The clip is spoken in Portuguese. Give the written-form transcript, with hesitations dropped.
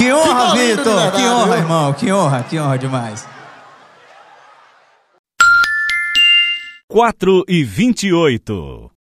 Que honra, Vitor. verdade, Que honra, viu? irmão. Que honra demais. 4h28.